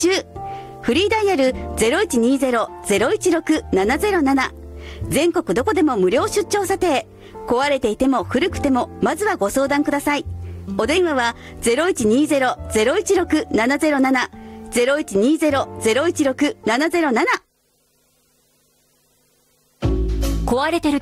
中。フリーダイヤル 0120-016-707。全国どこでも無料出張査定。壊れていても古くてもまずはご相談ください。お電話は 0120-016-707。0120-016-707。 壊れてる